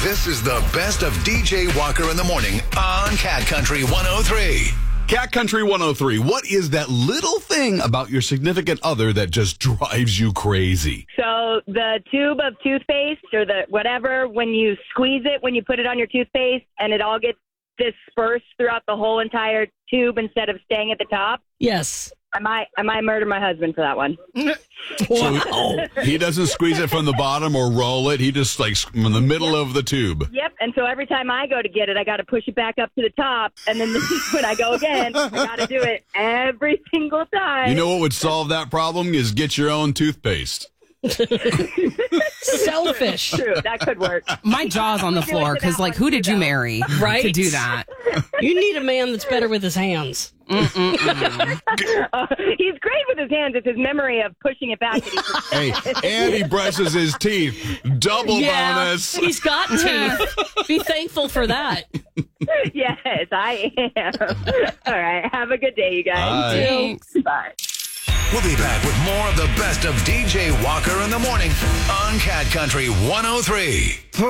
This is the best of DJ Walker in the morning on Cat Country 103. Cat Country 103, what is that little thing about your significant other that just drives you crazy? So the tube of toothpaste or the whatever, when you squeeze it, when you put it on your toothpaste and it all gets dispersed throughout the whole entire tube instead of staying at the top. Yes. I might murder my husband for that one. So he doesn't squeeze it from the bottom or roll it. He just like in the middle of the tube. Yep. And so every time I go to get it, I got to push it back up to the top. And then when I go again, I got to do it every single time. You know what would solve that problem is get your own toothpaste. Selfish. True. That could work. My jaw's on the floor because, like, who did you marry to do that? You need a man that's better with his hands. He's great with his hands. It's his memory of pushing it back. Hey, and he brushes his teeth. Double bonus. He's got teeth. Be thankful for that. Yes, I am. All right. Have a good day, you guys. Bye. Thanks. Bye. We'll be back with more of the best of DJ Walker in the morning on Cat Country 103.